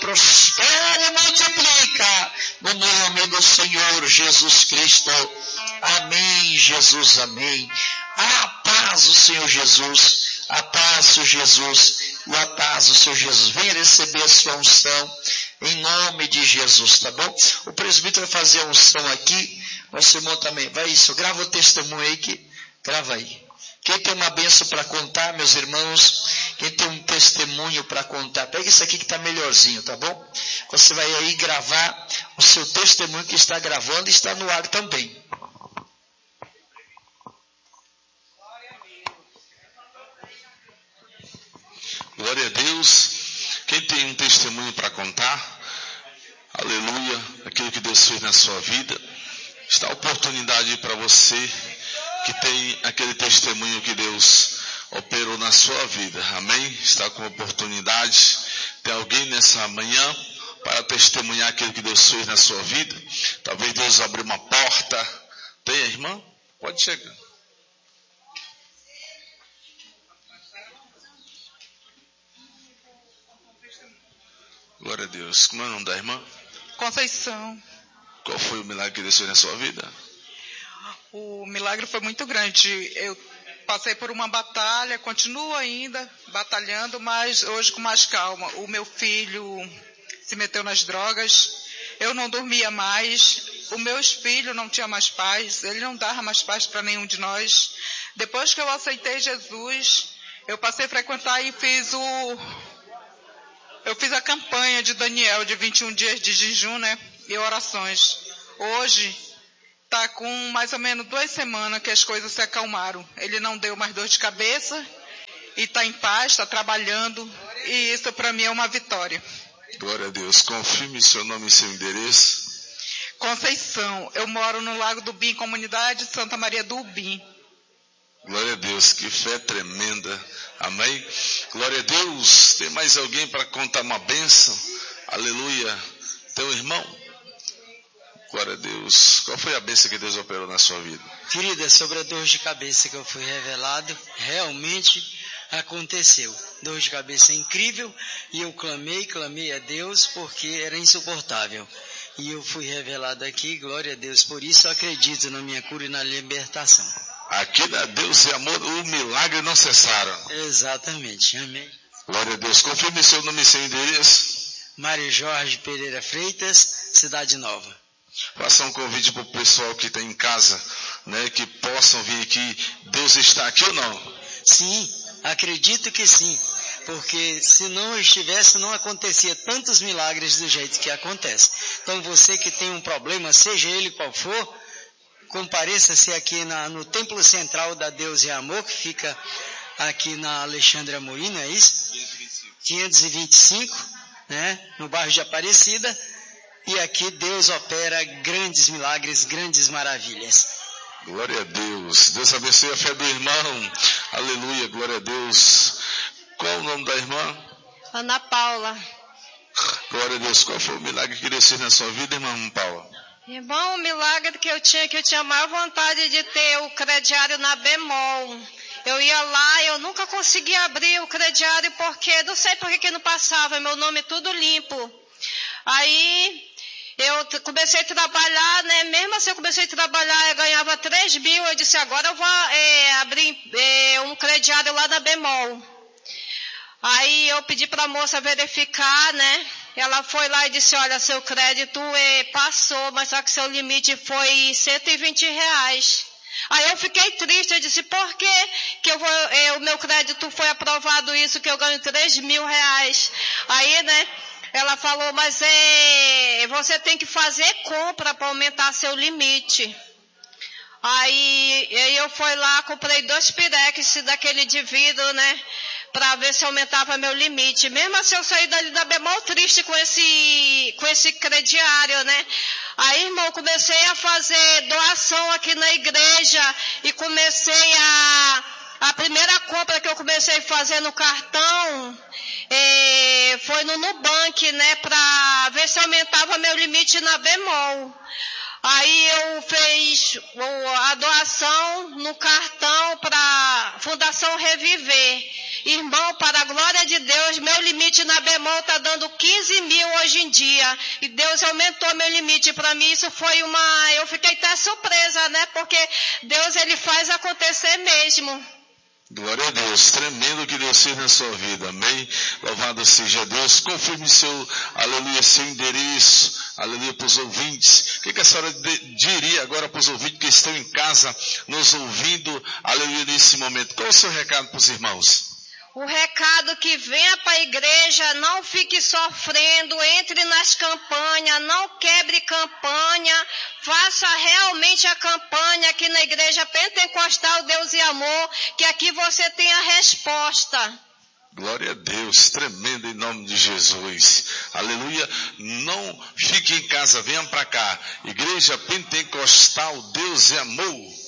prospera e multiplica, no nome do Senhor Jesus Cristo. Amém, Jesus, amém. A paz do Senhor Jesus, a paz do Senhor Jesus, e a paz do Senhor Jesus. Venha receber a sua unção, em nome de Jesus, tá bom? O presbítero vai fazer a unção aqui, nosso irmão também. Vai isso, grava o testemunho aí, grava aí. Quem tem uma bênção para contar, meus irmãos, quem tem um testemunho para contar, pega isso aqui que está melhorzinho, tá bom? Você vai aí gravar o seu testemunho que está gravando e está no ar também. Glória a Deus. Quem tem um testemunho para contar, aleluia, aquilo que Deus fez na sua vida, está a oportunidade para você que tem aquele testemunho que Deus operou na sua vida, amém? Está com a oportunidade, tem alguém nessa manhã para testemunhar aquilo que Deus fez na sua vida? Talvez Deus abriu uma porta. Tem, irmã? Pode chegar. Glória a Deus. Como é o nome da irmã? Conceição. Qual foi o milagre que Deus fez na sua vida? O milagre foi muito grande. Eu passei por uma batalha, continuo ainda batalhando, mas hoje com mais calma. O meu filho se meteu nas drogas, eu não dormia mais, o meu filho não tinha mais paz, ele não dava mais paz para nenhum de nós. Depois que eu aceitei Jesus, eu passei a frequentar e eu fiz a campanha de Daniel de 21 dias de jejum, né, e orações. Hoje está com mais ou menos 2 semanas que as coisas se acalmaram. Ele não deu mais dor de cabeça e está em paz, está trabalhando, e isso para mim é uma vitória. Glória a Deus. Confirme seu nome e seu endereço. Conceição. Eu moro no Lago do Ubim, comunidade Santa Maria do Ubim. Glória a Deus, que fé tremenda. Amém? Glória a Deus. Tem mais alguém para contar uma bênção? Aleluia. Tem um irmão? Glória a Deus. Qual foi a bênção que Deus operou na sua vida? Querida, sobre a dor de cabeça que eu fui revelado, realmente aconteceu. Dor de cabeça incrível, e eu clamei a Deus porque era insuportável. E eu fui revelado aqui, glória a Deus. Por isso eu acredito na minha cura e na libertação. Aqui na Deus e amor, o milagre não cessaram. Exatamente, amém. Glória a Deus. Confirme seu nome e seu endereço. Mário Jorge Pereira Freitas, Cidade Nova. Faça um convite para o pessoal que está em casa, né, que possam vir aqui. Deus está aqui ou não? Sim, acredito que sim. Porque se não estivesse, não acontecia tantos milagres do jeito que acontece. Então você que tem um problema, seja ele qual for, compareça-se aqui no Templo Central da Deus e Amor, que fica aqui na Alexandre Amorim, não é isso? 525, né? No bairro de Aparecida. E aqui Deus opera grandes milagres, grandes maravilhas. Glória a Deus. Deus abençoe a fé do irmão. Aleluia, glória a Deus. Qual o nome da irmã? Ana Paula. Glória a Deus. Qual foi o milagre que Deus fez na sua vida, irmã Paula? Irmão, o milagre que eu tinha maior vontade de ter o crediário na Bemol. Eu ia lá, eu nunca conseguia abrir o crediário porque, não sei por que não passava, meu nome tudo limpo. Aí eu comecei a trabalhar, né? Mesmo assim eu comecei a trabalhar, eu ganhava 3 mil, eu disse, agora eu vou abrir um crediário lá na Bemol. Aí eu pedi para a moça verificar, né? Ela foi lá e disse, olha, seu crédito passou, mas só que seu limite foi R$120. Aí eu fiquei triste, eu disse, por que o meu crédito foi aprovado isso, que eu ganho 3 mil reais? Aí, né? Ela falou, mas você tem que fazer compra para aumentar seu limite. Aí eu fui lá, comprei 2 pirex daquele de vidro, né? Para ver se aumentava meu limite. Mesmo assim eu saí dali da Bemol triste com esse crediário, né? Aí, irmão, comecei a fazer doação aqui na igreja e comecei a primeira compra que eu comecei a fazer no cartão foi no Nubank, né? Para ver se aumentava meu limite na Bemol. Aí eu fiz a doação no cartão para Fundação Reviver. Irmão, para a glória de Deus, meu limite na bemol está dando 15 mil hoje em dia. E Deus aumentou meu limite. Para mim isso foi eu fiquei até surpresa, né? Porque Deus, Ele faz acontecer mesmo. Glória a Deus, tremendo que Deus fez na sua vida, amém? Louvado seja Deus. Confirme seu, aleluia, seu endereço, aleluia, para os ouvintes. O que a senhora diria agora para os ouvintes que estão em casa nos ouvindo, aleluia, nesse momento? Qual é o seu recado para os irmãos? O recado que venha para a igreja, não fique sofrendo, entre nas campanhas, não quebre campanha, faça realmente a campanha aqui na igreja Pentecostal Deus e Amor, que aqui você tem a resposta. Glória a Deus, tremendo em nome de Jesus, aleluia. Não fique em casa, venha para cá, Igreja Pentecostal Deus e Amor.